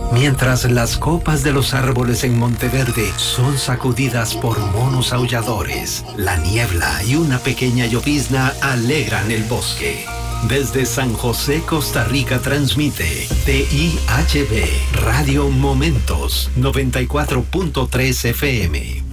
Mientras las copas de los árboles en Monteverde son sacudidas por monos aulladores, la niebla y una pequeña llovizna alegran el bosque. Desde San José, Costa Rica, transmite TIHB Radio Momentos 94.3 FM.